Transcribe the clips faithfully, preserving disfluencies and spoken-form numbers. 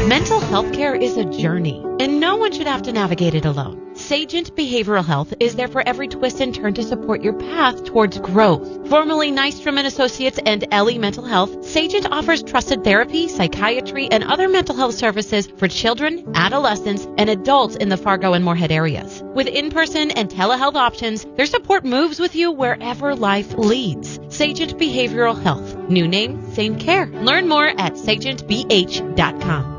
Mental health care is a journey, and no one should have to navigate it alone. Sagent Behavioral Health is there for every twist and turn to support your path towards growth. Formerly Nystrom and Associates and Ellie Mental Health, Sagent offers trusted therapy, psychiatry, and other mental health services for children, adolescents, and adults in the Fargo and Moorhead areas. With in-person and telehealth options, their support moves with you wherever life leads. Sagent Behavioral Health. New name, same care. Learn more at sagent b h dot com.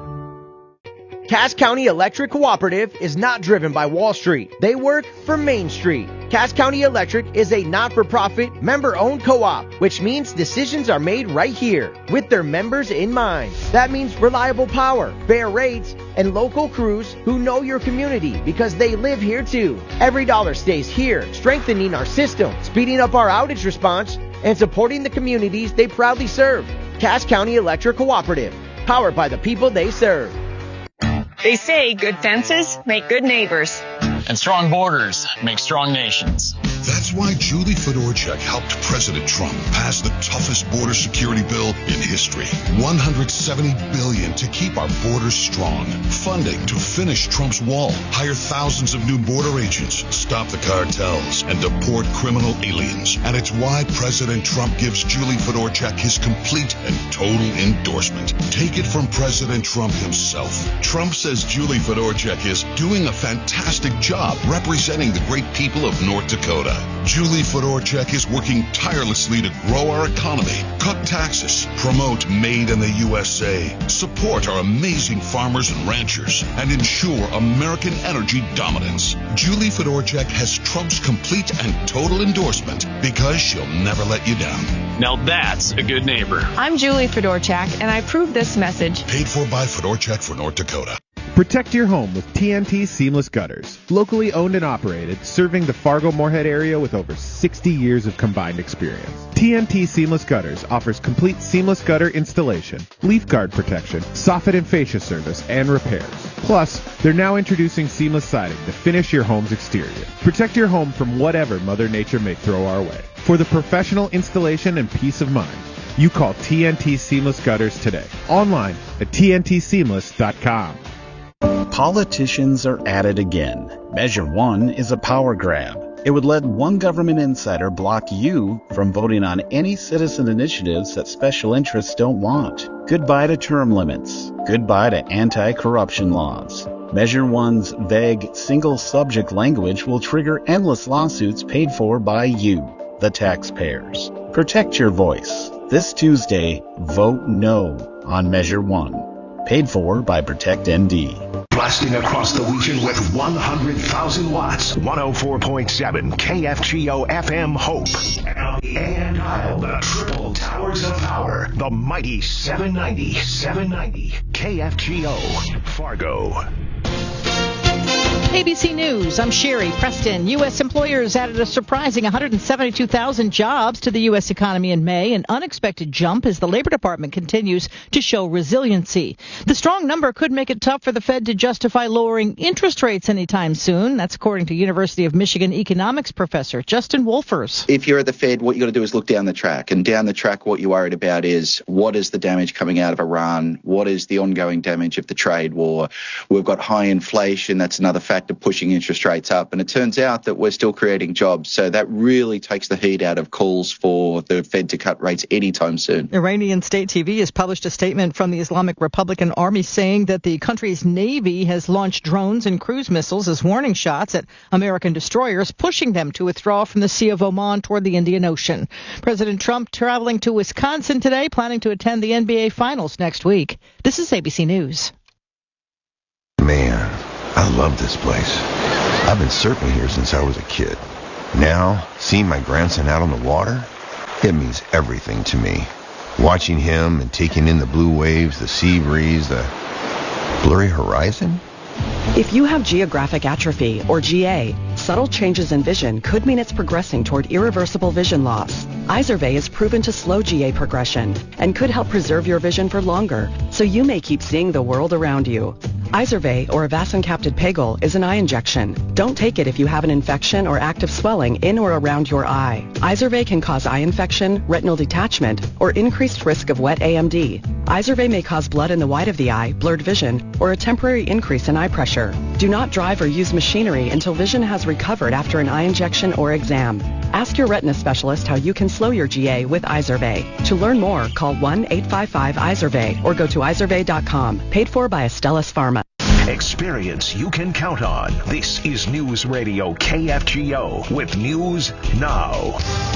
Cass County Electric Cooperative is not driven by Wall Street. They work for Main Street. Cass County Electric is a not-for-profit, member-owned co-op, which means decisions are made right here with their members in mind. That means reliable power, fair rates, and local crews who know your community because they live here too. Every dollar stays here, strengthening our system, speeding up our outage response, and supporting the communities they proudly serve. Cass County Electric Cooperative, powered by the people they serve. They say good fences make good neighbors. And strong borders make strong nations. That's why Julie Fedorchak helped President Trump pass the toughest border security bill in history. one hundred seventy billion dollars to keep our borders strong. Funding to finish Trump's wall, hire thousands of new border agents, stop the cartels, and deport criminal aliens. And it's why President Trump gives Julie Fedorchak his complete and total endorsement. Take it from President Trump himself. Trump says Julie Fedorchak is doing a fantastic job representing the great people of North Dakota. Julie Fedorchak is working tirelessly to grow our economy, cut taxes, promote Made in the U S A, support our amazing farmers and ranchers, and ensure American energy dominance. Julie Fedorchak has Trump's complete and total endorsement because she'll never let you down. Now that's a good neighbor. I'm Julie Fedorchak, and I approve this message. Paid for by Fedorchak for North Dakota. Protect your home with T N T Seamless Gutters. Locally owned and operated, serving the Fargo-Moorhead area with over sixty years of combined experience. T N T Seamless Gutters offers complete seamless gutter installation, leaf guard protection, soffit and fascia service, and repairs. Plus, they're now introducing seamless siding to finish your home's exterior. Protect your home from whatever Mother Nature may throw our way. For the professional installation and peace of mind, you call T N T Seamless Gutters today. Online at T N T seamless dot com. Politicians are at it again. Measure one is a power grab. It would let one government insider block you from voting on any citizen initiatives that special interests don't want. Goodbye to term limits. Goodbye to anti-corruption laws. Measure one's vague, single-subject language will trigger endless lawsuits paid for by you, the taxpayers. Protect your voice. This Tuesday, vote no on Measure one. Paid for by Protect N D. Blasting across the region with one hundred thousand watts. one oh four point seven K F G O F M Hope. And on the A M dial, the triple towers of power. The mighty seven ninety, seven ninety K F G O Fargo. A B C News, I'm Sherry Preston. U S employers added a surprising one hundred seventy-two thousand jobs to the U S economy in May, an unexpected jump as the Labor Department continues to show resiliency. The strong number could make it tough for the Fed to justify lowering interest rates anytime soon. That's according to University of Michigan economics professor Justin Wolfers. If you're at the Fed, what you got to do is look down the track. And down the track, what you're worried about is what is the damage coming out of Iran? What is the ongoing damage of the trade war? We've got high inflation. That's another factor pushing interest rates up, and it turns out that we're still creating jobs, so that really takes the heat out of calls for the Fed to cut rates anytime soon. Iranian state T V has published a statement from the Islamic Republican Army saying that the country's Navy has launched drones and cruise missiles as warning shots at American destroyers, pushing them to withdraw from the Sea of Oman toward the Indian Ocean. President Trump traveling to Wisconsin today, planning to attend the N B A Finals next week. This is A B C News. Man, I love this place. I've been surfing here since I was a kid. Now, seeing my grandson out on the water, it means everything to me. Watching him and taking in the blue waves, the sea breeze, the blurry horizon. If you have geographic atrophy, or G A, subtle changes in vision could mean it's progressing toward irreversible vision loss. Izervay is proven to slow G A progression and could help preserve your vision for longer, so you may keep seeing the world around you. Izervay, or avacincaptad pegol, is an eye injection. Don't take it if you have an infection or active swelling in or around your eye. Izervay can cause eye infection, retinal detachment, or increased risk of wet A M D. Izervay may cause blood in the white of the eye, blurred vision, or a temporary increase in eye pressure. Do not drive or use machinery until vision has recovered after an eye injection or exam. Ask your retina specialist how you can slow your G A with Izervay. To learn more, call one eight five five Izervay or go to izervay dot com. Paid for by Astellas Pharma. Experience you can count on. This is News Radio K F G O with News Now.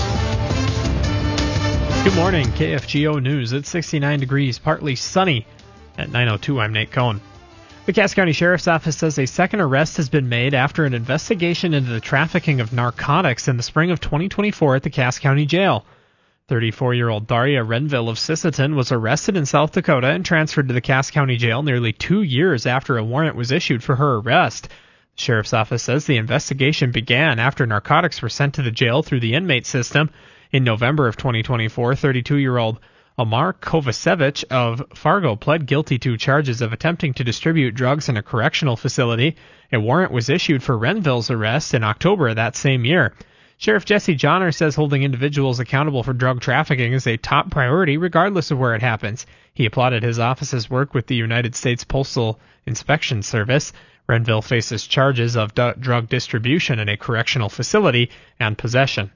Good morning, K F G O News. It's sixty-nine degrees, partly sunny. At nine oh two, I'm Nate Cohn. The Cass County Sheriff's Office says a second arrest has been made after an investigation into the trafficking of narcotics in the spring of twenty twenty-four at the Cass County Jail. thirty-four-year-old Daria Renville of Sisseton was arrested in South Dakota and transferred to the Cass County Jail nearly two years after a warrant was issued for her arrest. The Sheriff's Office says the investigation began after narcotics were sent to the jail through the inmate system. In November of twenty twenty-four, thirty-two-year-old Amar Kovacevic of Fargo pled guilty to charges of attempting to distribute drugs in a correctional facility. A warrant was issued for Renville's arrest in October of that same year. Sheriff Jesse Johnner says holding individuals accountable for drug trafficking is a top priority regardless of where it happens. He applauded his office's work with the United States Postal Inspection Service. Renville faces charges of d- drug distribution in a correctional facility and possession.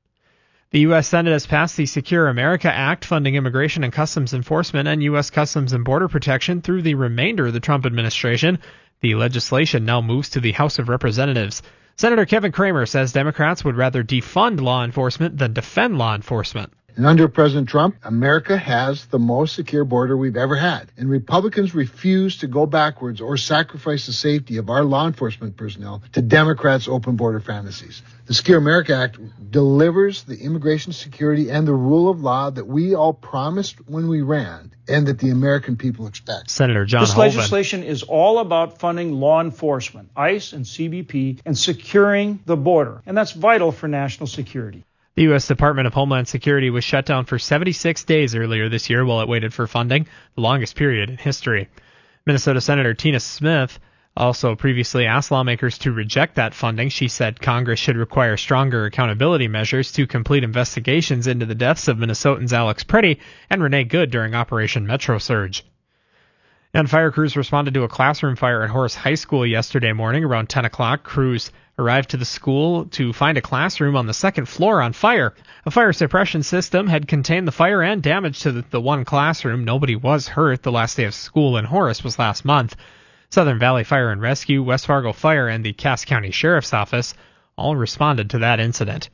The U S. Senate has passed the Secure America Act, funding immigration and customs enforcement and U S. Customs and Border Protection through the remainder of the Trump administration. The legislation now moves to the House of Representatives. Senator Kevin Cramer says Democrats would rather defund law enforcement than defend law enforcement. And under President Trump, America has the most secure border we've ever had. And Republicans refuse to go backwards or sacrifice the safety of our law enforcement personnel to Democrats' open border fantasies. The Secure America Act delivers the immigration security and the rule of law that we all promised when we ran and that the American people expect. Senator John This Hoeven. legislation is all about funding law enforcement, ICE and C B P, and securing the border. And that's vital for national security. The U S. Department of Homeland Security was shut down for seventy-six days earlier this year while it waited for funding, the longest period in history. Minnesota Senator Tina Smith also previously asked lawmakers to reject that funding. She said Congress should require stronger accountability measures to complete investigations into the deaths of Minnesotans Alex Preddy and Renee Good during Operation Metro Surge. And fire crews responded to a classroom fire at Horace High School yesterday morning around ten o'clock. Crews arrived to the school to find a classroom on the second floor on fire. A fire suppression system had contained the fire and damage to the, the one classroom. Nobody was hurt. The last day of school in Horace was last month. Southern Valley Fire and Rescue, West Fargo Fire, and the Cass County Sheriff's Office all responded to that incident.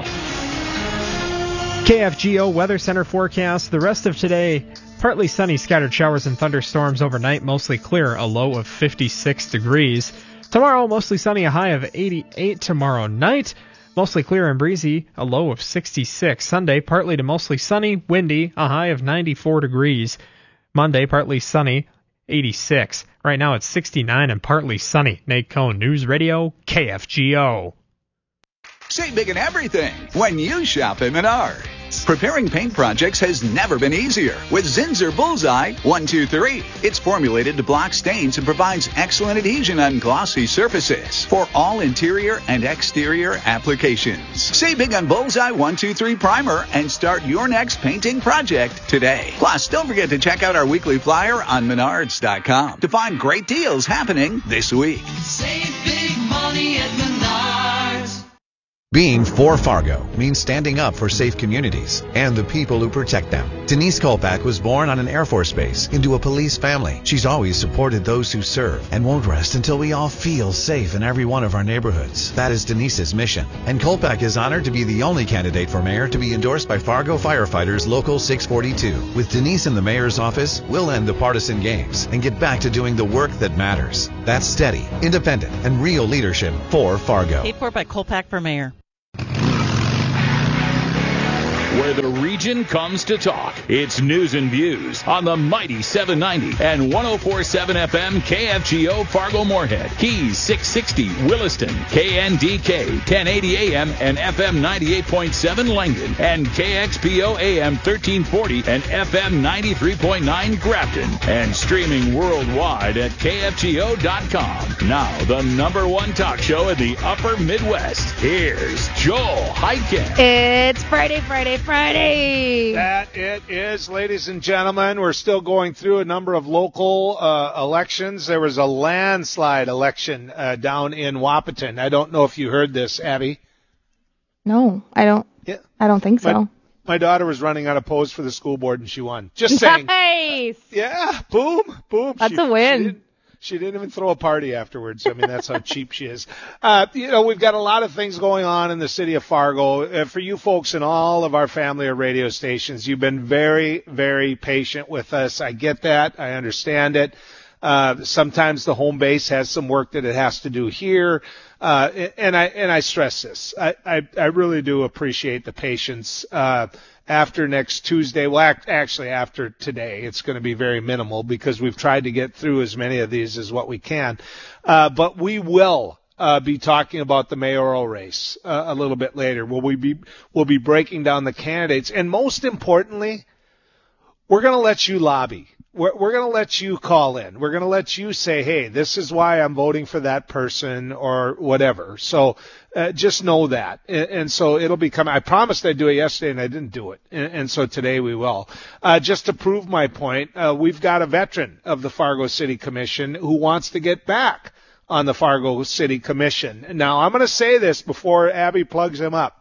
K F G O Weather Center forecast. The rest of today, partly sunny, scattered showers and thunderstorms overnight, mostly clear, a low of fifty-six degrees. Tomorrow, mostly sunny, a high of eighty-eight. Tomorrow night, mostly clear and breezy, a low of sixty-six. Sunday, partly to mostly sunny, windy, a high of ninety-four degrees. Monday, partly sunny, eighty-six. Right now, it's sixty-nine and partly sunny. Nate Cohn, News Radio, K F G O. Save big in everything when you shop at Menards. Preparing paint projects has never been easier with Zinsser Bullseye one two three. It's formulated to block stains and provides excellent adhesion on glossy surfaces for all interior and exterior applications. Save big on Bullseye one two three Primer and start your next painting project today. Plus, don't forget to check out our weekly flyer on Menards dot com to find great deals happening this week. Save big money at Menards. Being for Fargo means standing up for safe communities and the people who protect them. Denise Kolpak was born on an Air Force base into a police family. She's always supported those who serve and won't rest until we all feel safe in every one of our neighborhoods. That is Denise's mission. And Kolpak is honored to be the only candidate for mayor to be endorsed by Fargo Firefighters Local six forty-two. With Denise in the mayor's office, we'll end the partisan games and get back to doing the work that matters. That's steady, independent, and real leadership for Fargo. Paid for by Kolpak for mayor. where the region comes to talk. It's News and Views on the mighty seven ninety and one oh four point seven F M K F G O Fargo-Moorhead, Keys six sixty Williston, K N D K ten eighty A M and F M ninety-eight point seven Langdon, and K X P O A M thirteen forty and F M ninety-three point nine Grafton, and streaming worldwide at K F G O dot com. Now, the number one talk show in the upper Midwest. Here's Joel Heitkamp. It's Friday, Friday, Friday. That it is, ladies and gentlemen. We're still going through a number of local uh, elections. There was a landslide election uh, down in Wahpeton. I don't know if you heard this, Abby. No, I don't. Yeah. I don't think so. My, my daughter was running unopposed for the school board, and she won. Just saying. Nice. Yeah, boom, boom. That's she, a win. She didn't, she didn't even throw a party afterwards. I mean, that's how cheap she is. Uh, you know, we've got a lot of things going on in the city of Fargo. Uh, for you folks in all of our family of radio stations, you've been very, very patient with us. I get that. I understand it. Uh, sometimes the home base has some work that it has to do here. Uh, and I, and I stress this. I, I, I really do appreciate the patience. Uh, after next Tuesday, well, act, actually after today, it's going to be very minimal because we've tried to get through as many of these as what we can. Uh, but we will, uh, be talking about the mayoral race, uh, a little bit later. Will we be, we'll be breaking down the candidates. And most importantly, we're going to let you lobby. We're, we're going to let you call in. We're going to let you say, hey, this is why I'm voting for that person or whatever. So uh, just know that. And, and so it'll be coming. I promised I'd do it yesterday, and I didn't do it. And, and so today we will. Uh, just to prove my point, uh, we've got a veteran of the Fargo City Commission who wants to get back on the Fargo City Commission. Now, I'm going to say this before Abby plugs him up.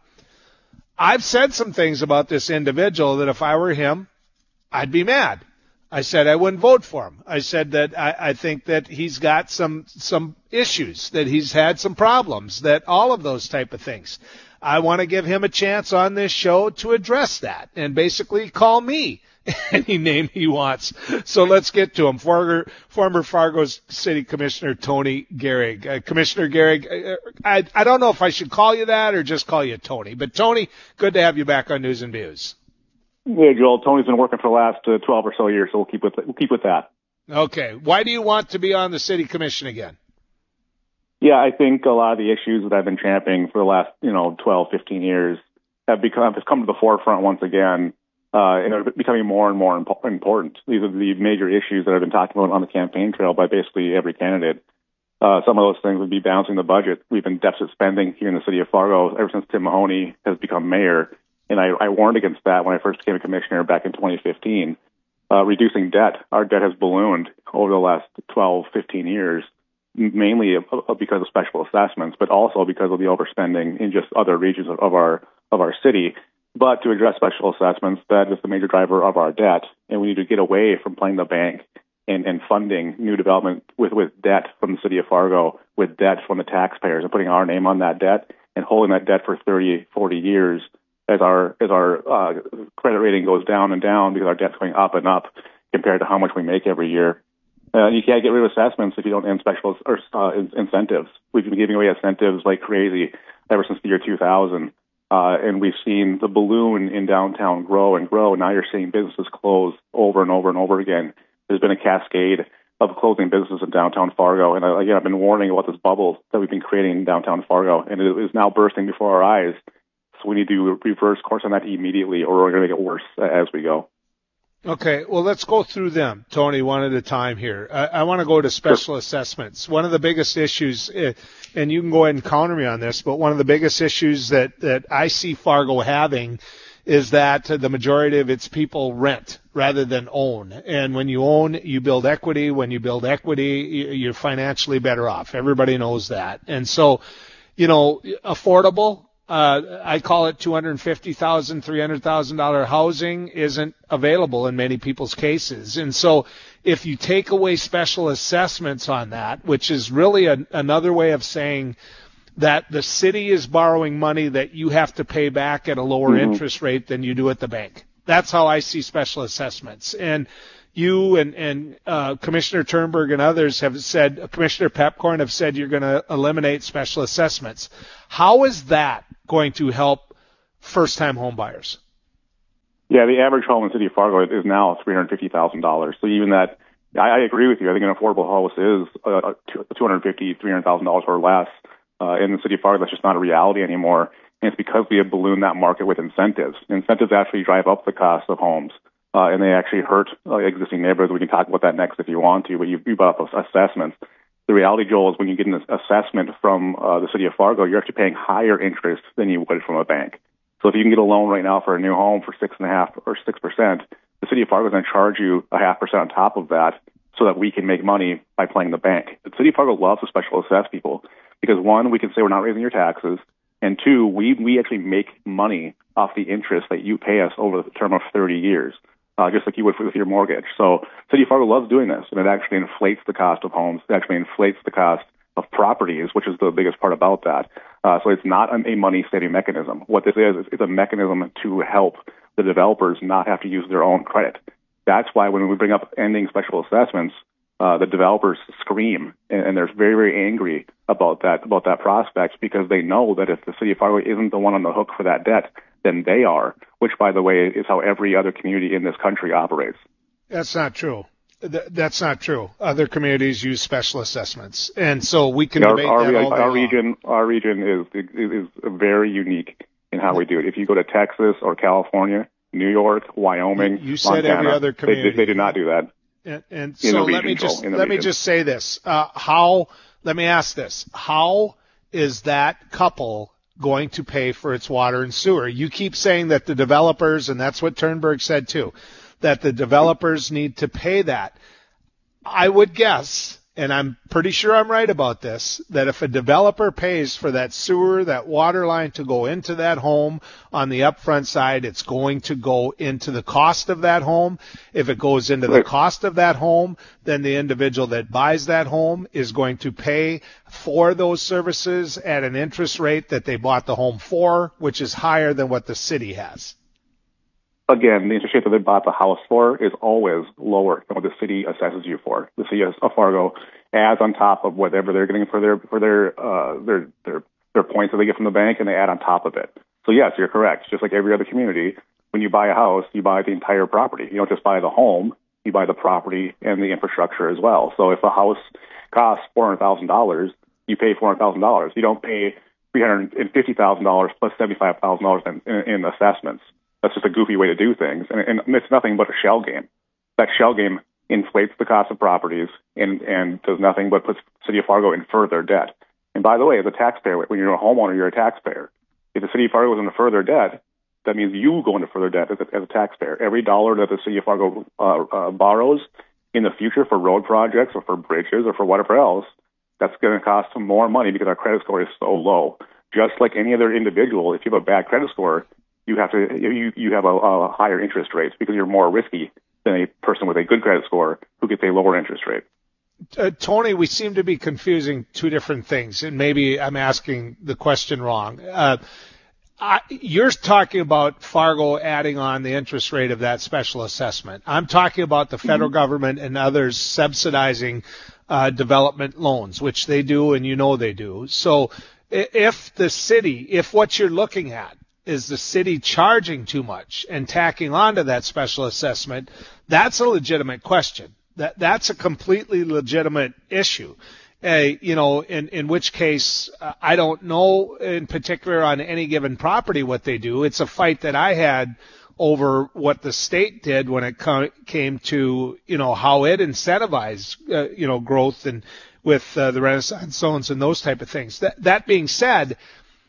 I've said some things about this individual that if I were him, I'd be mad. I said I wouldn't vote for him. I said that I, I think that he's got some some issues, that he's had some problems, that all of those type of things. I want to give him a chance on this show to address that and basically call me any name he wants. So let's get to him. Former, former Fargo City Commissioner Tony Gehrig. Uh, Commissioner Gehrig, uh, I, I don't know if I should call you that or just call you Tony. But Tony, good to have you back on News and Views. Yeah, Joel. Tony's been working for the last uh, twelve or so years, so we'll keep with we'll keep with that. Okay. Why do you want to be on the city commission again? Yeah, I think a lot of the issues that I've been championing for the last, you know, twelve, fifteen years have become have come to the forefront once again, uh, and are becoming more and more impo- important. These are the major issues that I've been talking about on the campaign trail by basically every candidate. Uh, some of those things would be balancing the budget. We've been deficit spending here in the city of Fargo ever since Tim Mahoney has become mayor. And I, I warned against that when I first became a commissioner back in twenty fifteen. Uh, reducing debt. Our debt has ballooned over the last twelve, fifteen years, mainly because of special assessments, but also because of the overspending in just other regions of our of our city. But to address special assessments, that is the major driver of our debt, and we need to get away from playing the bank and, and funding new development with, with debt from the city of Fargo, with debt from the taxpayers, and putting our name on that debt and holding that debt for thirty, forty years. As our as our uh, credit rating goes down and down because our debt's going up and up compared to how much we make every year. Uh, you can't get rid of assessments if you don't end special or uh, incentives. We've been giving away incentives like crazy ever since the year two thousand, uh, and we've seen the balloon in downtown grow and grow. Now you're seeing businesses close over and over and over again. There's been a cascade of closing businesses in downtown Fargo, and uh, again, I've been warning about this bubble that we've been creating in downtown Fargo, and it is now bursting before our eyes. So we need to reverse course on that immediately, or we're going to make it worse as we go. Okay, well, let's go through them, Tony, one at a time here. I, I want to go to special sure. assessments. One of the biggest issues, and you can go ahead and counter me on this, but one of the biggest issues that, that I see Fargo having is that the majority of its people rent rather than own. And when you own, you build equity. When you build equity, you're financially better off. Everybody knows that. And so, you know, affordable, Uh, I call it two hundred fifty thousand dollars, three hundred thousand dollars housing isn't available in many people's cases. And so if you take away special assessments on that, which is really a, another way of saying that the city is borrowing money that you have to pay back at a lower mm-hmm. interest rate than you do at the bank. That's how I see special assessments. And you and, and uh, Commissioner Turnberg and others have said, uh, Commissioner Pepcorn have said you're going to eliminate special assessments. How is that going to help first-time home buyers? Yeah, the average home in the city of Fargo is now three hundred fifty thousand dollars. So even that, I, I agree with you. I think an affordable house is uh, two hundred fifty thousand dollars, three hundred thousand dollars or less. Uh, in the city of Fargo, that's just not a reality anymore. And it's because we have ballooned that market with incentives. Incentives actually drive up the cost of homes, uh, and they actually hurt uh, existing neighborhoods. We can talk about that next if you want to, but you, you brought up assessments. The reality, Joel, is when you get an assessment from uh, the city of Fargo, you're actually paying higher interest than you would from a bank. So if you can get a loan right now for a new home for six and a half or six percent, the city of Fargo is going to charge you a half percent on top of that, so that we can make money by playing the bank. The city of Fargo loves to special assess people because one, we can say we're not raising your taxes, and two, we we actually make money off the interest that you pay us over the term of thirty years. Uh, just like you would with your mortgage. So City of Fargo loves doing this, and it actually inflates the cost of homes. It actually inflates the cost of properties, which is the biggest part about that. Uh, so it's not a money-saving mechanism. What this is, is it's a mechanism to help the developers not have to use their own credit. That's why when we bring up ending special assessments, uh, the developers scream, and, and they're very, very angry about that about that prospect because they know that if the City of Fargo isn't the one on the hook for that debt, then they are, which, by the way, is how every other community in this country operates. That's not true. Th- that's not true. Other communities use special assessments, and so we can our, debate our, that all day our long. region, our region is, is is very unique in how we do it. If you go to Texas or California, New York, Wyoming, you said Montana, every other community. They, they do not do that. And, and In so the let region, me just Joel, in the let me region. just say this: uh, how? Let me ask this: how is that couple going to pay for its water and sewer? You keep saying that the developers, and that's what Turnberg said too, that the developers need to pay that. I would guess, and I'm pretty sure I'm right about this, that if a developer pays for that sewer, that water line to go into that home on the upfront side, it's going to go into the cost of that home. If it goes into the cost of that home, then the individual that buys that home is going to pay for those services at an interest rate that they bought the home for, which is higher than what the city has. Again, the interest rate that they bought the house for is always lower than what the city assesses you for. The city of Fargo adds on top of whatever they're getting for their for their uh, their their their points that they get from the bank, and they add on top of it. So yes, you're correct. Just like every other community, when you buy a house, you buy the entire property. You don't just buy the home; you buy the property and the infrastructure as well. So if a house costs four hundred thousand dollars, you pay four hundred thousand dollars. You don't pay three hundred and fifty thousand dollars plus seventy five thousand dollars in, in, in assessments. That's just a goofy way to do things, and, and it's nothing but a shell game. That shell game inflates the cost of properties and, and does nothing but puts City of Fargo in further debt. And by the way, as a taxpayer, when you're a homeowner, you're a taxpayer. If the City of Fargo goes into further debt, that means you go into further debt as a, as a taxpayer. Every dollar that the City of Fargo uh, uh, borrows in the future for road projects or for bridges or for whatever else, that's going to cost them more money because our credit score is so low. Just like any other individual, if you have a bad credit score, you have to you you have a, a higher interest rate because you're more risky than a person with a good credit score who gets a lower interest rate. Uh, Tony, we seem to be confusing two different things, and maybe I'm asking the question wrong. Uh, I, you're talking about Fargo adding on the interest rate of that special assessment. I'm talking about the federal mm-hmm. government and others subsidizing uh, development loans, which they do, and you know they do. So if the city, if what you're looking at is the city charging too much and tacking onto that special assessment, that's a legitimate question. That that's a completely legitimate issue. Uh, you know, in, in which case, uh, I don't know in particular on any given property what they do. It's a fight that I had over what the state did when it co- came to, you know, how it incentivized, uh, you know, growth and with uh, the Renaissance zones and those type of things. That, that being said,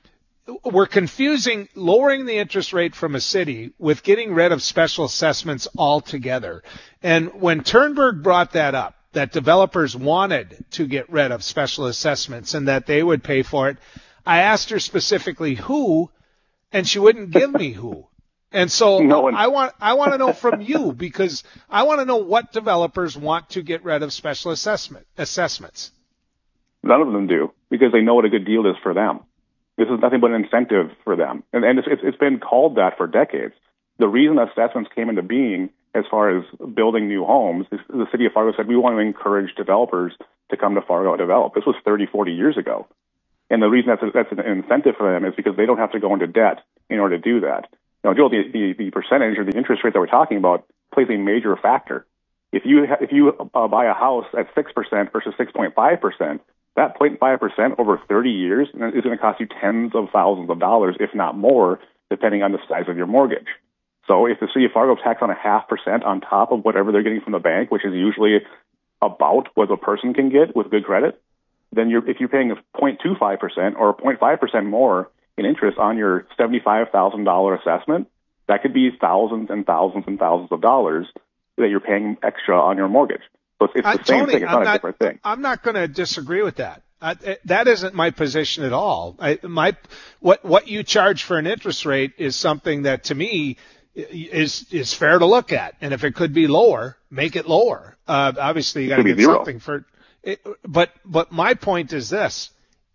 we're confusing lowering the interest rate from a city with getting rid of special assessments altogether. And when Turnberg brought that up, that developers wanted to get rid of special assessments and that they would pay for it, I asked her specifically who, and she wouldn't give me who. And so no one... I want I want to know from you, because I want to know what developers want to get rid of special assessment assessments. None of them do, because they know what a good deal is for them. This is nothing but an incentive for them. And, and it's, it's been called that for decades. The reason assessments came into being as far as building new homes is the city of Fargo said, we want to encourage developers to come to Fargo and develop. This was thirty, forty years ago. And the reason that's, a, that's an incentive for them is because they don't have to go into debt in order to do that. You know, Joe, the, the, the percentage or the interest rate that we're talking about plays a major factor. If you ha- if you uh, buy a house at six percent versus six point five percent, that zero point five percent over thirty years is going to cost you tens of thousands of dollars, if not more, depending on the size of your mortgage. So if the city of Fargo tacks on a half percent on top of whatever they're getting from the bank, which is usually about what a person can get with good credit, then you're, if you're paying a zero point two five percent or zero point five percent more in interest on your seventy-five thousand dollars assessment, that could be thousands and thousands and thousands of dollars that you're paying extra on your mortgage. So it's, it's the I, same Tony, thing. It's I'm not, not a different thing. I'm not going to disagree with that. Uh, that isn't my position at all. I, my what what you charge for an interest rate is something that to me is is fair to look at, and if it could be lower, make it lower. Uh, obviously, you got to get zero. something for it. But but my point is this: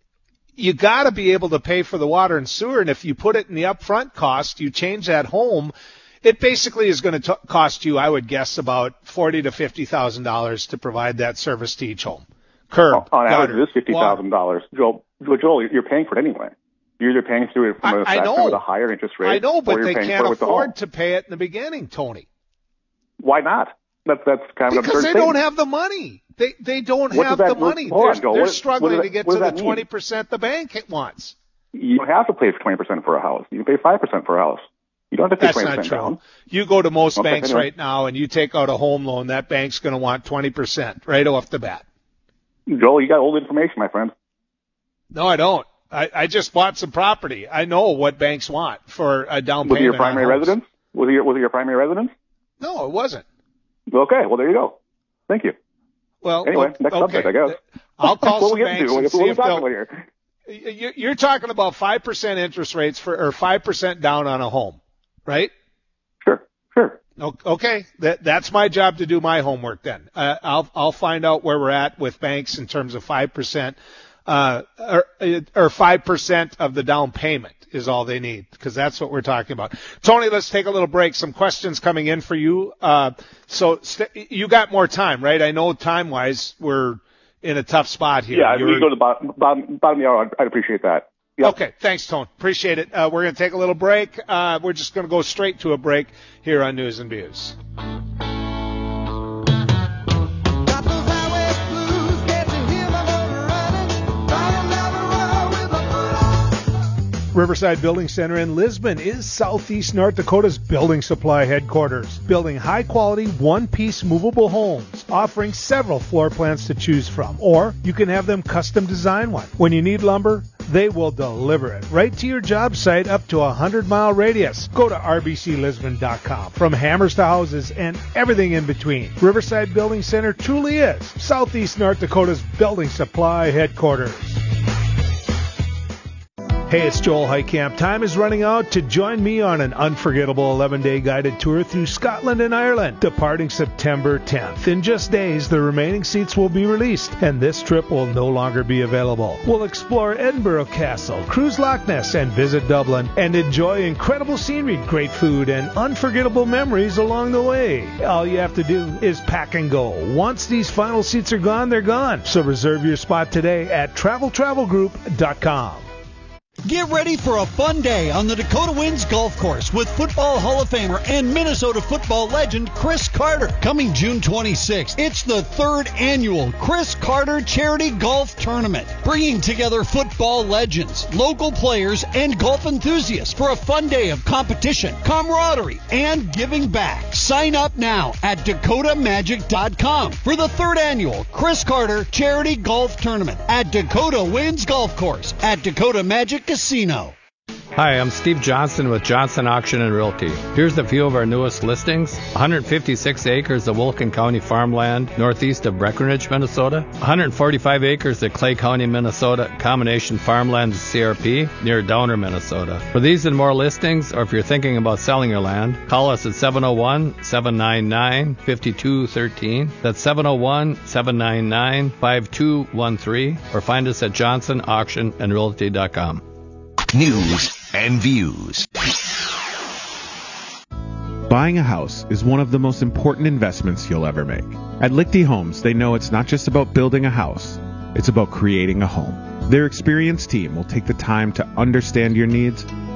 you got to be able to pay for the water and sewer, and if you put it in the upfront cost, you change that home. It basically is going to cost you, I would guess, about forty to fifty thousand dollars to provide that service to each home. Curb, on gutter, average, it is fifty thousand dollars. Joel, Joel, you're paying for it anyway. You're either paying through it from an I, I assessment know. with a higher interest rate. I know, but or you're they paying can't for it with the afford home. to pay it in the beginning, Tony. Why not? That's that's kind of an Because absurd they thing. don't have the money. They they don't What have does the that- money. hold on, They're, Joel. they're What- struggling what does to that- get what to does the that mean? twenty percent the bank wants. You don't have to pay twenty percent for a house. You can pay five percent for a house. You don't have to pay That's twenty not percent true. down. You go to most Okay, banks anyway. right now and you take out a home loan, that bank's going to want twenty percent right off the bat. Joel, you got old information, my friend. No, I don't. I, I just bought some property. I know what banks want for a down Was payment. it your primary on homes. residence? Was it your, was it your primary residence? No, it wasn't. Okay, well, there you go. Thank you. Well, Anyway, o- next okay. subject, I guess. I'll call what some we get banks to? and What see are we if talking they'll. about here? You- You're talking about five percent interest rates for, or five percent down on a home, right? Sure, sure. O- Okay, that that's my job to do my homework. Then uh, I'll I'll find out where we're at with banks in terms of five percent, uh, or or five percent of the down payment is all they need, because that's what we're talking about. Tony, let's take a little break. Some questions coming in for you. Uh, so st- you got more time, right? I know time wise we're in a tough spot here. Yeah, if You're- we go to the bottom, bottom, bottom of the hour, I'd, I'd appreciate that. Yep. Okay, thanks, Tone. Appreciate it. Uh, we're going to take a little break. Uh, we're just going to go straight to a break here on News and Views. Riverside Building Center in Lisbon is Southeast North Dakota's building supply headquarters, building high-quality, one-piece movable homes, offering several floor plans to choose from, or you can have them custom design one. When you need lumber, they will deliver it right to your job site up to a hundred-mile radius. Go to r b c lisbon dot com. From hammers to houses and everything in between, Riverside Building Center truly is Southeast North Dakota's building supply headquarters. Hey, it's Joel Heitkamp. Time is running out to join me on an unforgettable eleven-day guided tour through Scotland and Ireland, departing September tenth. In just days, the remaining seats will be released, and this trip will no longer be available. We'll explore Edinburgh Castle, cruise Loch Ness, and visit Dublin, and enjoy incredible scenery, great food, and unforgettable memories along the way. All you have to do is pack and go. Once these final seats are gone, they're gone. So reserve your spot today at travel travel group dot com. Get ready for a fun day on the Dakota Winds Golf Course with Football Hall of Famer and Minnesota football legend Chris Carter. Coming June twenty-sixth, it's the third annual Chris Carter Charity Golf Tournament, bringing together football legends, local players, and golf enthusiasts for a fun day of competition, camaraderie, and giving back. Sign up now at dakota magic dot com for the third annual Chris Carter Charity Golf Tournament at Dakota Winds Golf Course at Dakota Magic Casino. Hi, I'm Steve Johnson with Johnson Auction and Realty. Here's a few of our newest listings. one hundred fifty-six acres of Wilkin County farmland northeast of Breckenridge, Minnesota. one hundred forty-five acres of Clay County, Minnesota, combination farmland C R P near Downer, Minnesota. For these and more listings, or if you're thinking about selling your land, call us at seven oh one, seven nine nine, five two one three. That's seven oh one, seven nine nine, five two one three, or find us at johnson auction and realty dot com. News and Views. Buying a house is one of the most important investments you'll ever make. At Lichty Homes, they know it's not just about building a house, it's about creating a home. Their experienced team will take the time to understand your needs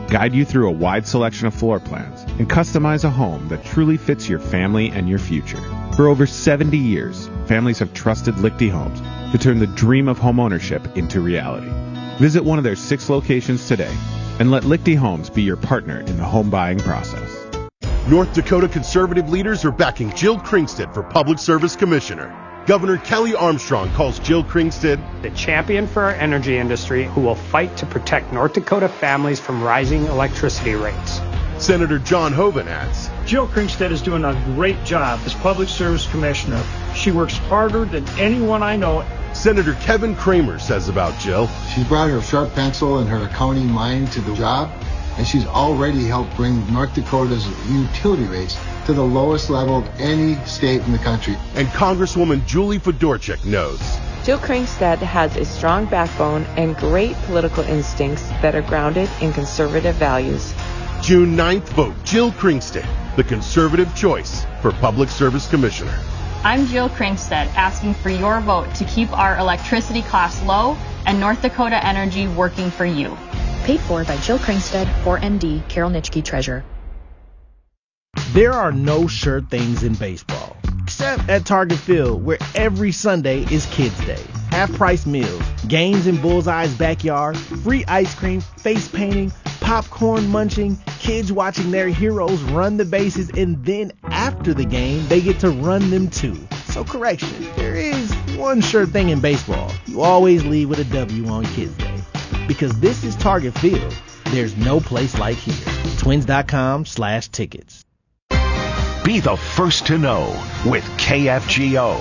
guide you through a wide selection of floor plans, and customize a home that truly fits your family and your future. For over seventy years, families have trusted Lichty Homes to turn the dream of homeownership into reality. Visit one of their six locations today and let Lichty Homes be your partner in the home buying process. North Dakota conservative leaders are backing Jill Kringstad for Public Service Commissioner. Governor Kelly Armstrong calls Jill Kringstad the champion for our energy industry who will fight to protect North Dakota families from rising electricity rates. Senator John Hoeven adds, Jill Kringstad is doing a great job as Public Service Commissioner. She works harder than anyone I know. Senator Kevin Kramer says about Jill, she's brought her sharp pencil and her accounting mind to the job, and she's already helped bring North Dakota's utility rates to the lowest level of any state in the country. And Congresswoman Julie Fedorchak knows Jill Kringstad has a strong backbone and great political instincts that are grounded in conservative values. June ninth, vote Jill Kringstad, the conservative choice for Public Service Commissioner. I'm Jill Kringstad, asking for your vote to keep our electricity costs low and North Dakota Energy working for you. Paid for by Jill Kringstad, four M D, Carol Nitschke, Treasurer. There are no sure things in baseball, except at Target Field, where every Sunday is Kids Day. Half-price meals, games in Bullseye's backyard, free ice cream, face painting, popcorn munching, kids watching their heroes run the bases, and then after the game, they get to run them too. So correction, there is one sure thing in baseball. You always leave with a W on Kids Day. Because this is Target Field, there's no place like here. Twins.com slash tickets. Be the first to know with K F G O.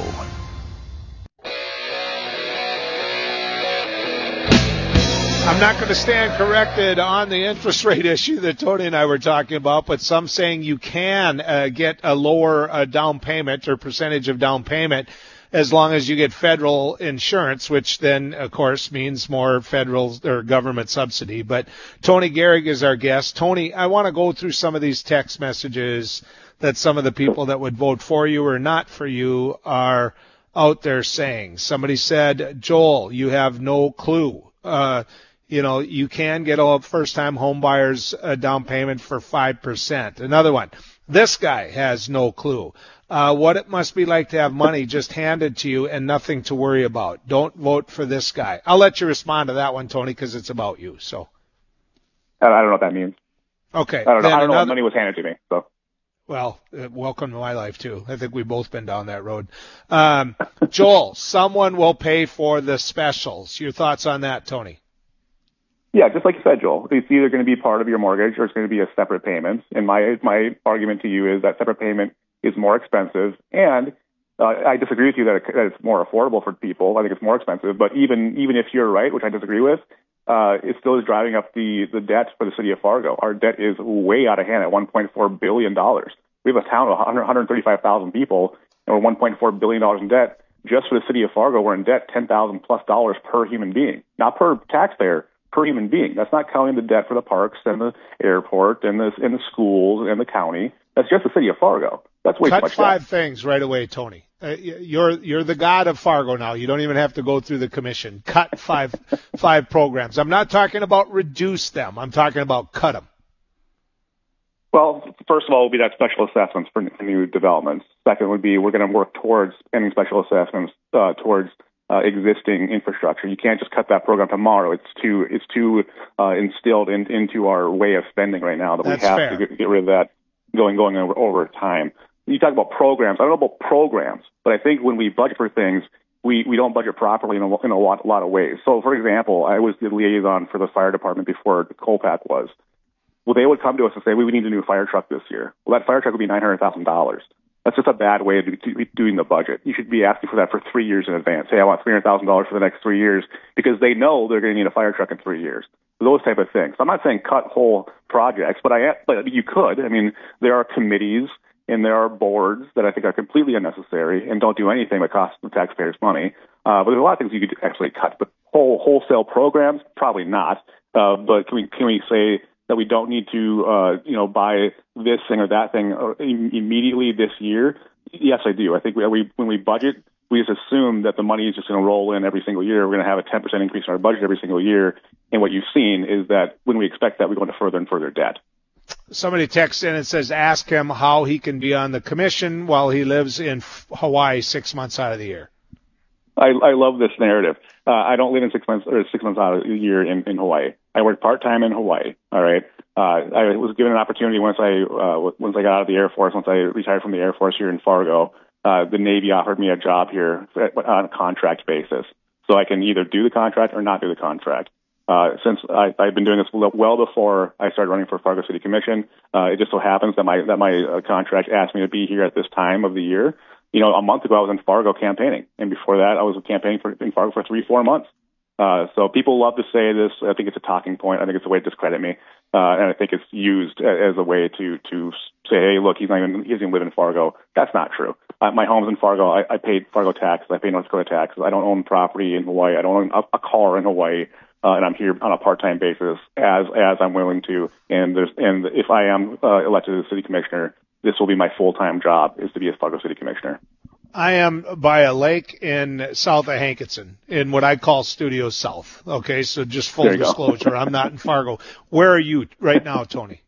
I'm not going to stand corrected on the interest rate issue that Tony and I were talking about, but some saying you can uh, get a lower uh, down payment or percentage of down payment as long as you get federal insurance, which then, of course, means more federal or government subsidy. But Tony Gehrig is our guest. Tony, I want to go through some of these text messages that some of the people that would vote for you or not for you are out there saying. Somebody said, Joel, you have no clue. Uh, you know, you can get a first-time home buyers a down payment for five percent. Another one, this guy has no clue. Uh, what it must be like to have money just handed to you and nothing to worry about. Don't vote for this guy. I'll let you respond to that one, Tony, because it's about you. So, I don't know what that means. Okay. I don't know. I don't another, know what money was handed to me. So. Well, uh, welcome to my life, too. I think we've both been down that road. Um, Joel, someone will pay for the specials. Your thoughts on that, Tony? Yeah, just like you said, Joel, it's either going to be part of your mortgage or it's going to be a separate payment. And my my argument to you is that separate payment is more expensive. And uh, I disagree with you that, it, that it's more affordable for people. I think it's more expensive. But even even if you're right, which I disagree with, uh, it still is driving up the, the debt for the city of Fargo. Our debt is way out of hand at one point four billion dollars. We have a town of one hundred thirty-five thousand people, and we're one point four billion dollars in debt. Just for the city of Fargo, we're in debt ten thousand plus dollars per human being, not per taxpayer. Per human being. That's not counting the debt for the parks and the airport and the and the schools and the county. That's just the city of Fargo. That's way Cut too much five debt. things right away, Tony. Uh, you're you're the god of Fargo now. You don't even have to go through the commission. Cut five five programs. I'm not talking about reduce them. I'm talking about cut them. Well, first of all, would be that special assessments for new developments. Second would be we're going to work towards ending special assessments uh, towards Uh, existing infrastructure. You can't just cut that program tomorrow. It's too it's too uh, instilled in, into our way of spending right now that That's we have fair. to get, get rid of that going going over, over time. You talk about programs. I don't know about programs, but I think when we budget for things, we, we don't budget properly in a, in a lot, lot of ways. So, for example, I was the liaison for the fire department before the Colpac was. Well, they would come to us and say, we need a new fire truck this year. Well, that fire truck would be nine hundred thousand dollars. That's just a bad way of doing the budget. You should be asking for that for three years in advance. Hey, I want three hundred thousand dollars for the next three years because they know they're going to need a fire truck in three years. Those type of things. I'm not saying cut whole projects, but I but you could. I mean, there are committees and there are boards that I think are completely unnecessary and don't do anything but cost the taxpayers money. Uh, but there's a lot of things you could actually cut. But whole wholesale programs, probably not. Uh, but can we can we say that we don't need to, uh, you know, buy this thing or that thing immediately this year? Yes, I do. I think we, we when we budget we just assume that the money is just going to roll in every single year. We're going to have a ten percent increase in our budget every single year. And what you've seen is that when we expect that, we go into further and further debt. Somebody texts in and says, ask him how he can be on the commission while he lives in Hawaii six months out of the year. I, I love this narrative. Uh, I don't live in six months or six months out of the year in, in Hawaii. I work part-time in Hawaii. All right. Uh, I was given an opportunity once I, uh, once I got out of the Air Force, once I retired from the Air Force here in Fargo. Uh, the Navy offered me a job here on a contract basis. So I can either do the contract or not do the contract. Uh, since I, I've been doing this well before I started running for Fargo City Commission, uh, it just so happens that my, that my uh, contract asked me to be here at this time of the year. You know, a month ago I was in Fargo campaigning, and before that I was campaigning for, in Fargo for three, four months. Uh, so people love to say this. I think it's a talking point. I think it's a way to discredit me. Uh, and I think it's used as a way to, to say, hey, look, he's not even, he doesn't even live in Fargo. That's not true. Uh, my home's in Fargo. I, I paid Fargo taxes. I pay North Dakota taxes. I don't own property in Hawaii. I don't own a, a car in Hawaii. Uh, and I'm here on a part-time basis as, as I'm willing to. And there's, and if I am, uh, elected as city commissioner, this will be my full-time job, is to be a Fargo City Commissioner. I am by a lake in south of Hankinson, in what I call Studio South. Okay, so just full disclosure, I'm not in Fargo. Where are you right now, Tony?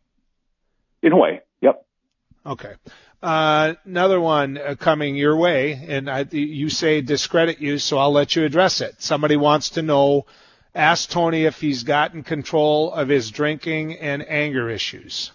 In Hawaii, yep. Okay. Uh, another one uh, coming your way, and I, you say discredit you, so I'll let you address it. Somebody wants to know, ask Tony if he's gotten control of his drinking and anger issues.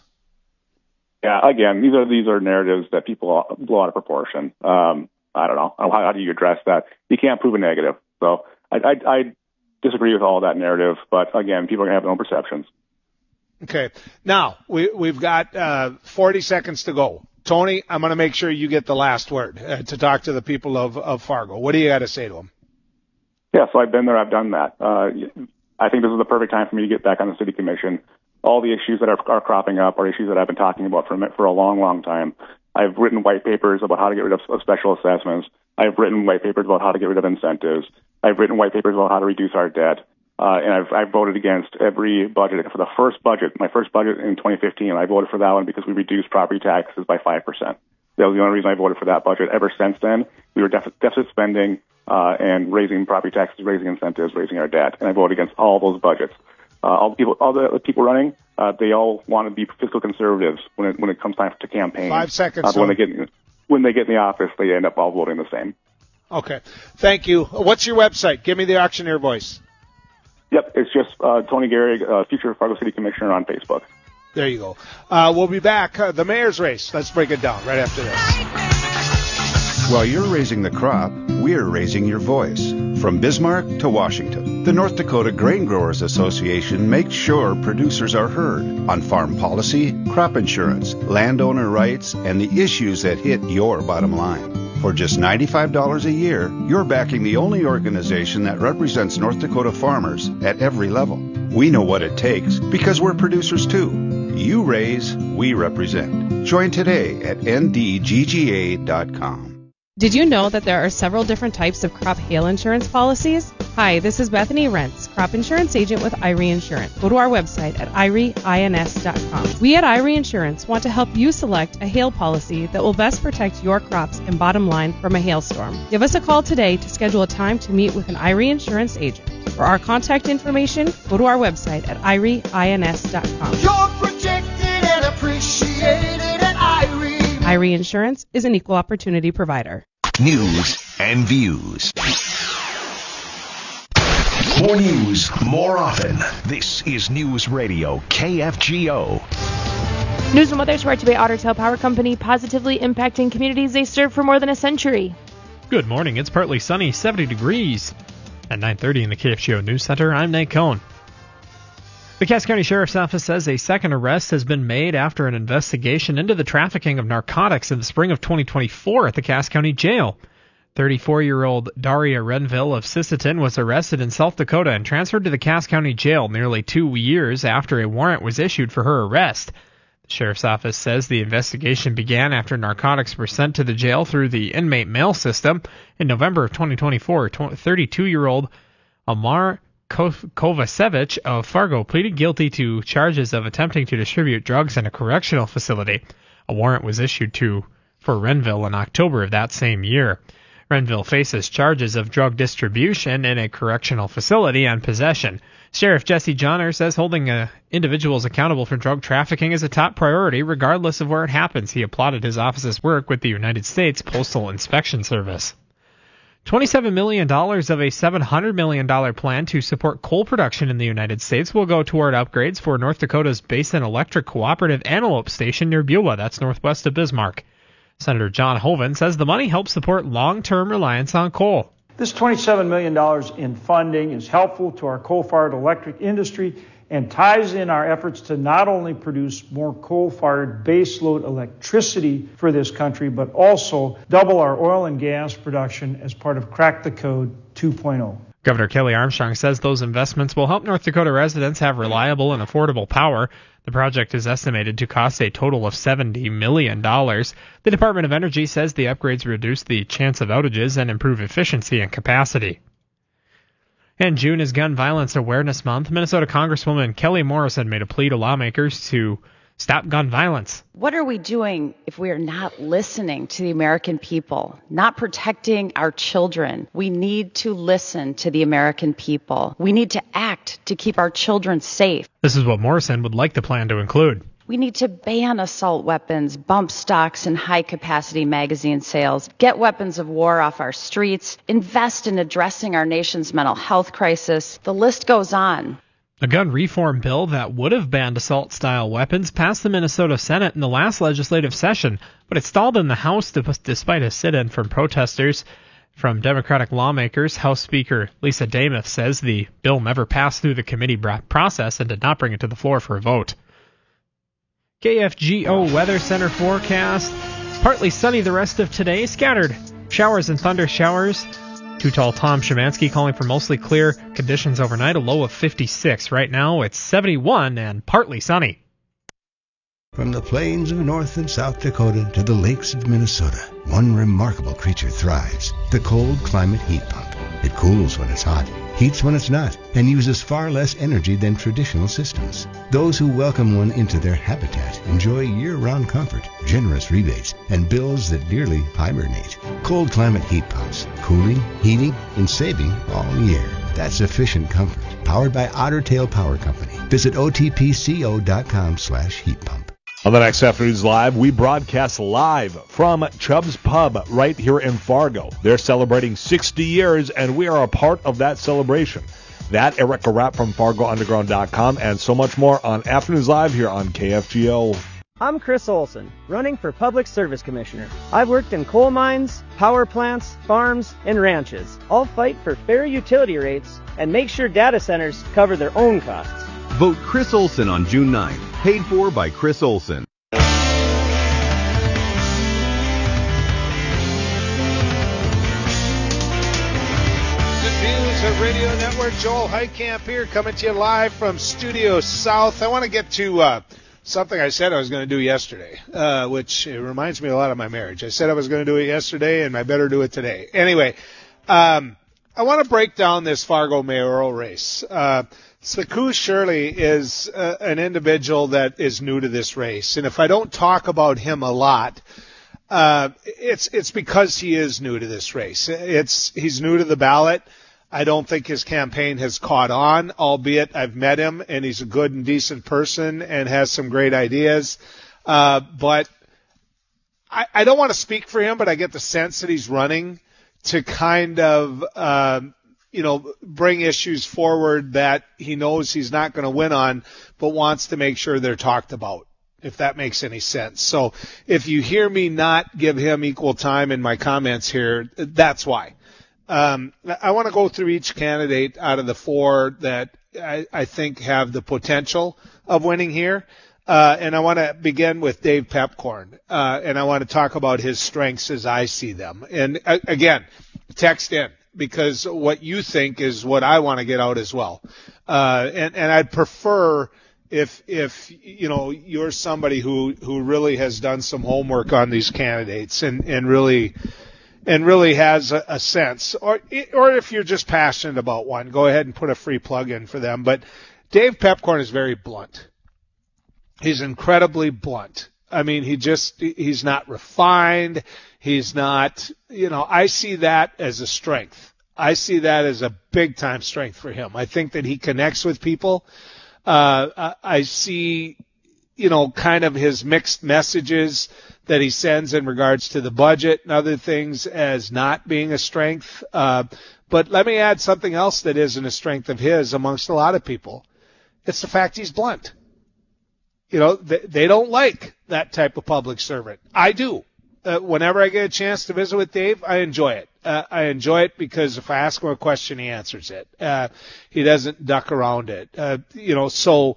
Yeah, again, these are these are narratives that people blow out of proportion. Um, I don't know. How, how do you address that? You can't prove a negative. So I, I, I disagree with all that narrative. But again, people are going to have their own perceptions. Okay. Now, we, we've got uh, forty seconds to go. Tony, I'm going to make sure you get the last word uh, to talk to the people of, of Fargo. What do you got to say to them? Yeah, so I've been there. I've done that. Uh, I think this is the perfect time for me to get back on the city commission. All the issues that are, are cropping up are issues that I've been talking about for, for a long, long time. I've written white papers about how to get rid of, of special assessments. I've written white papers about how to get rid of incentives. I've written white papers about how to reduce our debt. Uh, and I've, I've voted against every budget. For the first budget, my first budget in twenty fifteen, I voted for that one because we reduced property taxes by five percent. That was the only reason I voted for that budget. Ever since then, we were deficit, deficit spending uh, and raising property taxes, raising incentives, raising our debt. And I voted against all those budgets. Uh, all the people, all the people running, uh, they all want to be fiscal conservatives when it when it comes time to campaign. Five seconds. Uh, when they get when they get in the office, they end up all voting the same. Okay, thank you. What's your website? Give me the auctioneer voice. Yep, it's just uh, Tony Gehrig, uh, future Fargo City Commissioner on Facebook. There you go. Uh, we'll be back. Uh, the mayor's race. Let's break it down right after this. While you're raising the crop, we're raising your voice. From Bismarck to Washington, the North Dakota Grain Growers Association makes sure producers are heard on farm policy, crop insurance, landowner rights, and the issues that hit your bottom line. For just ninety-five dollars a year, you're backing the only organization that represents North Dakota farmers at every level. We know what it takes because we're producers too. You raise, we represent. Join today at N D G G A dot com. Did you know that there are several different types of crop hail insurance policies? Hi, this is Bethany Rentz, crop insurance agent with I R E Insurance. Go to our website at I R E ins dot com. We at I R E Insurance want to help you select a hail policy that will best protect your crops and bottom line from a hailstorm. Give us a call today to schedule a time to meet with an I R E Insurance agent. For our contact information, go to our website at I R E ins dot com. You're protected and appreciated at I R E. I R E Insurance is an equal opportunity provider. News and views. More news, more often. This is News Radio K F G O. News and weather brought to you by Otter Tail Power Company, positively impacting communities they serve for more than a century. Good morning. It's partly sunny, seventy degrees. At nine thirty in the K F G O News Center, I'm Nate Cohn. The Cass County Sheriff's Office says a second arrest has been made after an investigation into the trafficking of narcotics in the spring of twenty twenty-four at the Cass County Jail. thirty-four-year-old Daria Renville of Sisseton was arrested in South Dakota and transferred to the Cass County Jail nearly two years after a warrant was issued for her arrest. The Sheriff's Office says the investigation began after narcotics were sent to the jail through the inmate mail system. In November of twenty twenty-four, thirty-two-year-old Amar Kovacevic of Fargo pleaded guilty to charges of attempting to distribute drugs in a correctional facility. A warrant was issued to for Renville in October of that same year. Renville faces charges of drug distribution in a correctional facility and possession. Sheriff Jesse Johnner says holding uh, individuals accountable for drug trafficking is a top priority regardless of where it happens. He applauded his office's work with the United States Postal Inspection Service. twenty-seven million dollars of a seven hundred million dollars plan to support coal production in the United States will go toward upgrades for North Dakota's Basin Electric Cooperative Antelope Station near Beulah. That's northwest of Bismarck. Senator John Hoeven says the money helps support long-term reliance on coal. This twenty-seven million dollars in funding is helpful to our coal-fired electric industry and ties in our efforts to not only produce more coal-fired baseload electricity for this country, but also double our oil and gas production as part of Crack the Code two point oh. Governor Kelly Armstrong says those investments will help North Dakota residents have reliable and affordable power. The project is estimated to cost a total of seventy million dollars. The Department of Energy says the upgrades reduce the chance of outages and improve efficiency and capacity. And June is Gun Violence Awareness Month. Minnesota Congresswoman Kelly Morrison made a plea to lawmakers to stop gun violence. What are we doing if we are not listening to the American people, not protecting our children? We need to listen to the American people. We need to act to keep our children safe. This is what Morrison would like the plan to include. We need to ban assault weapons, bump stocks and high-capacity magazine sales, get weapons of war off our streets, invest in addressing our nation's mental health crisis. The list goes on. A gun reform bill that would have banned assault-style weapons passed the Minnesota Senate in the last legislative session, but it stalled in the House despite a sit-in from protesters. From Democratic lawmakers, House Speaker Lisa Damoth says the bill never passed through the committee process and did not bring it to the floor for a vote. K F G O Weather Center forecast. Partly sunny the rest of today. Scattered showers and thunder showers. Too Tall Tom Szymanski calling for mostly clear conditions overnight. A low of fifty-six. Right now it's seventy-one and partly sunny. From the plains of North and South Dakota to the lakes of Minnesota, one remarkable creature thrives. The cold climate heat pump. It cools when it's hot, heats when it's not, and uses far less energy than traditional systems. Those who welcome one into their habitat enjoy year-round comfort, generous rebates, and bills that nearly hibernate. Cold climate heat pumps. Cooling, heating, and saving all year. That's efficient comfort. Powered by Otter Tail Power Company. Visit O T P C O dot com slash heat pump. On the next Afternoons Live, we broadcast live from Chubb's Pub right here in Fargo. They're celebrating sixty years, and we are a part of that celebration. That, Erica Rapp from Fargo Underground dot com, and so much more on Afternoons Live here on K F G O. I'm Chris Olson, running for Public Service Commissioner. I've worked in coal mines, power plants, farms, and ranches. I'll fight for fair utility rates and make sure data centers cover their own costs. Vote Chris Olson on June ninth. Paid for by Chris Olson. Good News at Radio Network. Joel Heitkamp here, coming to you live from Studio South. I want to get to uh, something I said I was going to do yesterday, uh, which it reminds me a lot of my marriage. I said I was going to do it yesterday, and I better do it today. Anyway, um, I want to break down this Fargo mayoral race. Uh, Saku Shirley is uh, an individual that is new to this race, and if I don't talk about him a lot, uh, it's it's because he is new to this race. It's he's new to the ballot. I don't think his campaign has caught on, albeit I've met him, and he's a good and decent person and has some great ideas. Uh, but I, I don't want to speak for him, but I get the sense that he's running to kind of uh, you know, bring issues forward that he knows he's not going to win on, but wants to make sure they're talked about, if that makes any sense. So if you hear me not give him equal time in my comments here, that's why. Um, I want to go through each candidate out of the four that I, I think have the potential of winning here. Uh, and I want to begin with Dave Pepcorn, uh, and I want to talk about his strengths as I see them. And uh, again, text in, because what you think is what I want to get out as well. Uh, and, and I'd prefer if, if, you know, you're somebody who, who really has done some homework on these candidates and, and really, and really has a, a sense, or, or if you're just passionate about one, go ahead and put a free plug in for them. But Dave Pepcorn is very blunt. He's incredibly blunt. I mean, he just, he's not refined. He's not, you know, I see that as a strength. I see that as a big-time strength for him. I think that he connects with people. Uh, I see, you know, kind of his mixed messages that he sends in regards to the budget and other things as not being a strength. Uh, but let me add something else that isn't a strength of his amongst a lot of people. It's the fact he's blunt. You know, they, they don't like that type of public servant. I do. Uh, whenever I get a chance to visit with Dave, I enjoy it. Uh, I enjoy it because if I ask him a question, he answers it. Uh, he doesn't duck around it. Uh, you know, so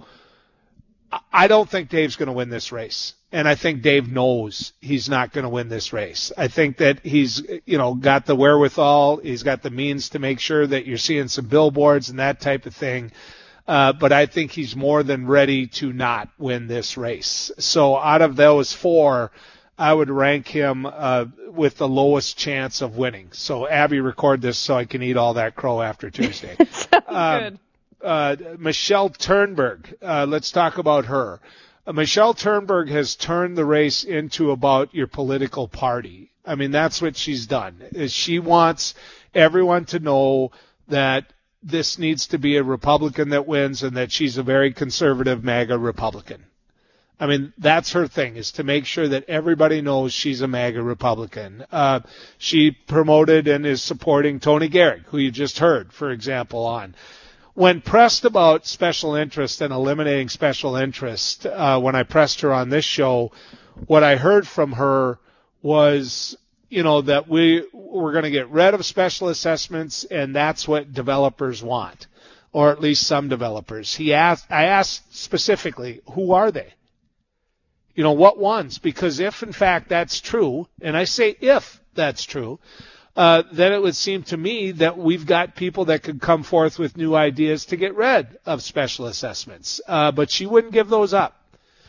I don't think Dave's going to win this race. And I think Dave knows he's not going to win this race. I think that he's, you know, got the wherewithal. He's got the means to make sure that you're seeing some billboards and that type of thing. Uh, but I think he's more than ready to not win this race. So out of those four, I would rank him uh, with the lowest chance of winning. So, Abby, record this so I can eat all that crow after Tuesday. Sounds uh, good. Uh, Michelle Turnberg, uh, let's talk about her. Uh, Michelle Turnberg has turned the race into about your political party. I mean, that's what she's done. Is she wants everyone to know that this needs to be a Republican that wins and that she's a very conservative MAGA Republican. I mean, that's her thing, is to make sure that everybody knows she's a MAGA Republican. Uh, she promoted and is supporting Tony Gehrig, who you just heard, for example, on. When pressed about special interest and eliminating special interest, uh, when I pressed her on this show, what I heard from her was, you know, that we, we're going to get rid of special assessments, and that's what developers want, or at least some developers. He asked, I asked specifically, who are they? You know, what ones? Because if, in fact, that's true, and I say if that's true, uh, then it would seem to me that we've got people that could come forth with new ideas to get rid of special assessments. Uh, but she wouldn't give those up,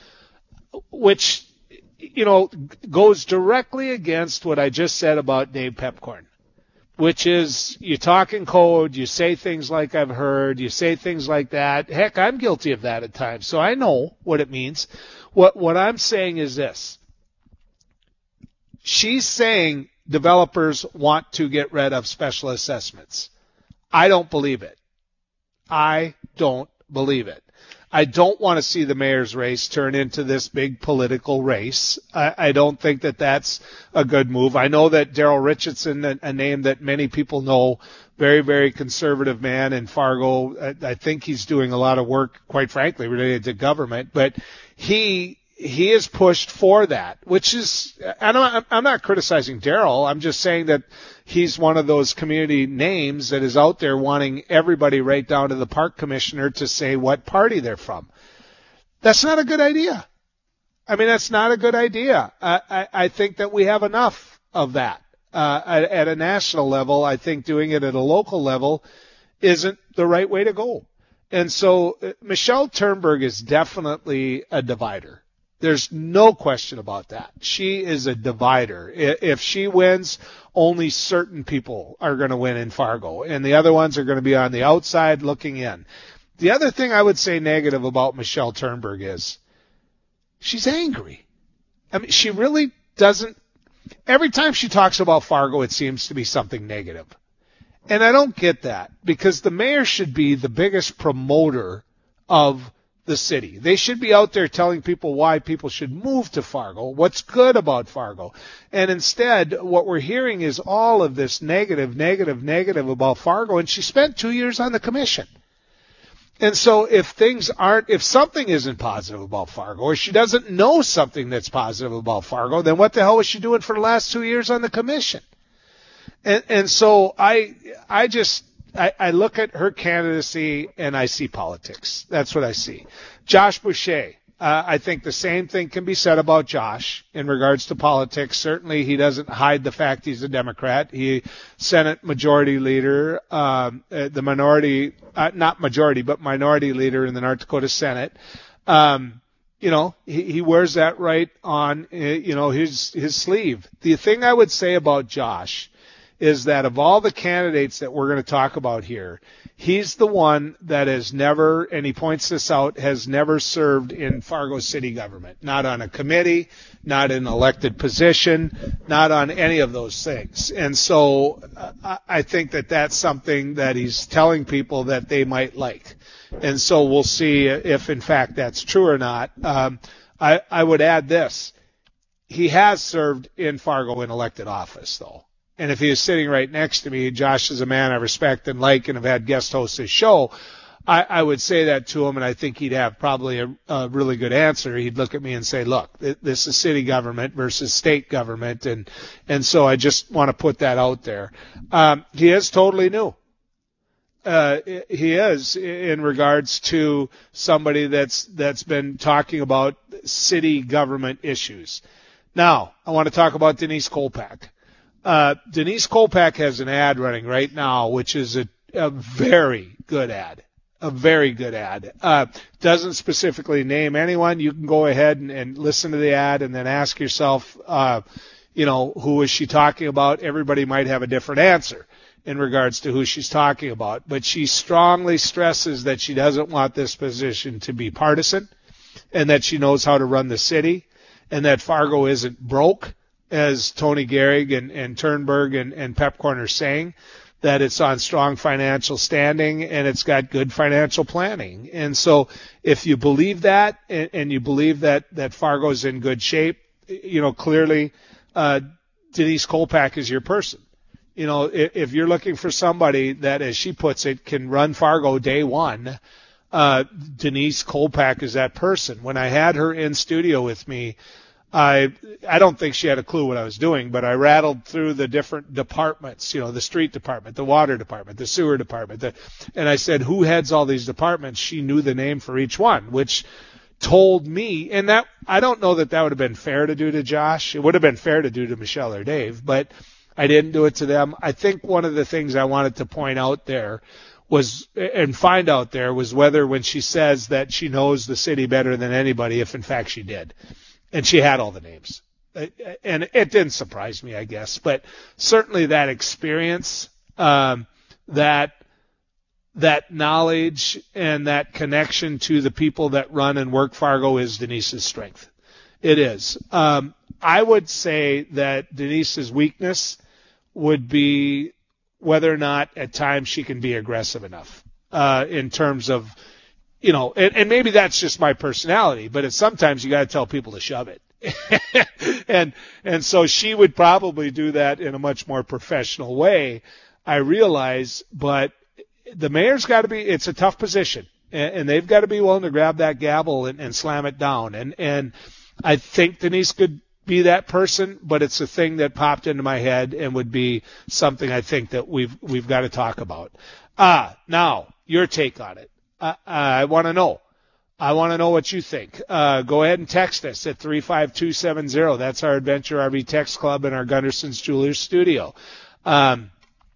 which, you know, goes directly against what I just said about Dave Pepcorn, which is you talk in code, you say things like I've heard, you say things like that. Heck, I'm guilty of that at times, so I know what it means. What what I'm saying is this. She's saying developers want to get rid of special assessments. I don't believe it. I don't believe it. I don't want to see the mayor's race turn into this big political race. I, I don't think that that's a good move. I know that Daryl Richardson, a, a name that many people know, very, very conservative man in Fargo. I, I think he's doing a lot of work, quite frankly, related to government, but he he is pushed for that, which is, and I'm, I'm not criticizing Daryl. I'm just saying that he's one of those community names that is out there wanting everybody right down to the park commissioner to say what party they're from. That's not a good idea. I mean, that's not a good idea. I, I, I think that we have enough of that. Uh, at, at a national level, I think doing it at a local level isn't the right way to go. And so uh, Michelle Turnberg is definitely a divider. There's no question about that. She is a divider. If she wins, only certain people are going to win in Fargo, and the other ones are going to be on the outside looking in. The other thing I would say negative about Michelle Turnberg is she's angry. I mean, she really doesn't. Every time she talks about Fargo, it seems to be something negative. And I don't get that, because the mayor should be the biggest promoter of the city. They should be out there telling people why people should move to Fargo, what's good about Fargo. And instead, what we're hearing is all of this negative, negative, negative about Fargo, and she spent two years on the commission. And so if things aren't, if something isn't positive about Fargo, or she doesn't know something that's positive about Fargo, then what the hell was she doing for the last two years on the commission? And, and so I, I just, I, I look at her candidacy and I see politics. That's what I see. Josh Boucher. Uh, I think the same thing can be said about Josh in regards to politics. Certainly, he doesn't hide the fact he's a Democrat. He Senate Majority Leader, um, uh, the minority, uh, not majority, but minority leader in the North Dakota Senate. Um, you know, he, he wears that right on, uh, you know, his his sleeve. The thing I would say about Josh is that of all the candidates that we're going to talk about here, he's the one that has never, and he points this out, has never served in Fargo city government, not on a committee, not in an elected position, not on any of those things. And so uh, I think that that's something that he's telling people that they might like. And so we'll see if, in fact, that's true or not. Um, I, I would add this. He has served in Fargo in elected office, though. And if he is sitting right next to me, Josh is a man I respect and like and have had guest host his show, I, I would say that to him, and I think he'd have probably a, a really good answer. He'd look at me and say, look, this is city government versus state government, and and so I just want to put that out there. Um, he is totally new. Uh, he is in regards to somebody that's that's been talking about city government issues. Now, I want to talk about Denise Kolpak. Uh, Denise Kolpak has an ad running right now, which is a, a very good ad, a very good ad. Uh, doesn't specifically name anyone. You can go ahead and, and listen to the ad and then ask yourself, uh, you know, who is she talking about? Everybody might have a different answer in regards to who she's talking about, but she strongly stresses that she doesn't want this position to be partisan and that she knows how to run the city and that Fargo isn't broke, as Tony Gehrig and, and Turnberg and, and Pepcorn are saying, that it's on strong financial standing and it's got good financial planning. And so if you believe that and, and you believe that, that Fargo's in good shape, you know, clearly uh, Denise Kolpak is your person. You know, if, if you're looking for somebody that, as she puts it, can run Fargo day one, uh, Denise Kolpak is that person. When I had her in studio with me, I I don't think she had a clue what I was doing, but I rattled through the different departments, you know, the street department, the water department, the sewer department, the, and I said, who heads all these departments? She knew the name for each one, which told me, and that I don't know that that would have been fair to do to Josh. It would have been fair to do to Michelle or Dave, but I didn't do it to them. I think one of the things I wanted to point out there was, and find out there, was whether when she says that she knows the city better than anybody, if in fact she did. And she had all the names. And it didn't surprise me, I guess. But certainly that experience, um, that that knowledge and that connection to the people that run and work Fargo is Denise's strength. It is. Um, I would say that Denise's weakness would be whether or not at times she can be aggressive enough uh, in terms of, you know, and, and maybe that's just my personality, but it's sometimes you got to tell people to shove it. and and so she would probably do that in a much more professional way, I realize, but the mayor's got to be, it's a tough position, and, and they've got to be willing to grab that gavel and, and slam it down. And, and I think Denise could be that person, but it's a thing that popped into my head and would be something I think that we've we've got to talk about. Ah, now, your take on it. Uh, I want to know. I want to know what you think. Uh, go ahead and text us at three five two seven zero. That's our Adventure R V Text Club in our Gunderson's Jewelers studio. Um,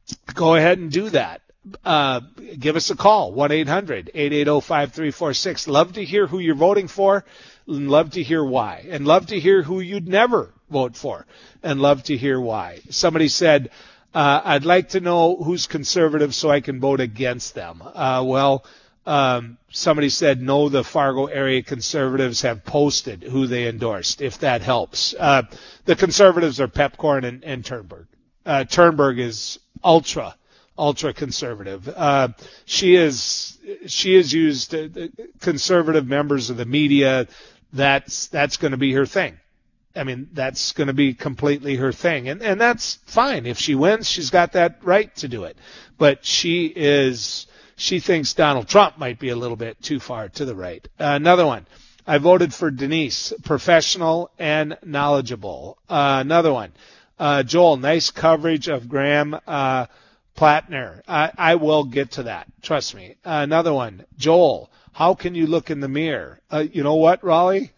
go ahead and do that. Uh, give us a call, one eight hundred eight eight zero five three four six. Love to hear who you're voting for, and love to hear why, and love to hear who you'd never vote for, and love to hear why. Somebody said, uh, I'd like to know who's conservative so I can vote against them. Uh, well, Um, somebody said, no, the Fargo area conservatives have posted who they endorsed, if that helps. Uh, the conservatives are Pepcorn and, and Turnberg. Uh, Turnberg is ultra, ultra conservative. Uh, she is, she has used uh, conservative members of the media. That's, that's going to be her thing. I mean, that's going to be completely her thing. And, and that's fine. If she wins, she's got that right to do it. But she is, She thinks Donald Trump might be a little bit too far to the right. Uh, another one. I voted for Denise, professional and knowledgeable. Uh, another one. Uh, Joel, nice coverage of Graham uh, Plattner. I, I will get to that. Trust me. Uh, another one. Joel, how can you look in the mirror? Uh, you know what, Raleigh?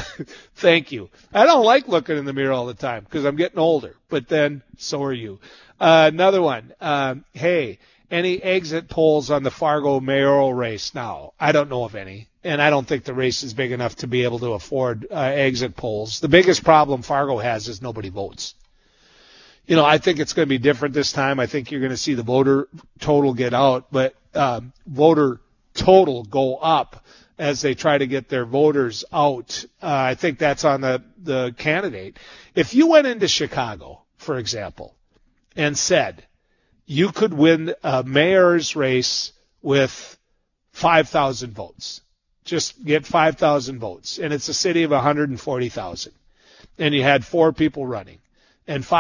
Thank you. I don't like looking in the mirror all the time because I'm getting older, but then so are you. Uh, another one. Um, hey, any exit polls on the Fargo mayoral race now? I don't know of any, and I don't think the race is big enough to be able to afford uh, exit polls. The biggest problem Fargo has is nobody votes. you know, I think it's going to be different this time. I think you're going to see the voter total get out, but um, voter total go up as they try to get their voters out. Uh, I think that's on the, the candidate. If you went into Chicago, for example, and said you could win a mayor's race with five thousand votes, just get five thousand votes, and it's a city of one hundred forty thousand, and you had four people running, and five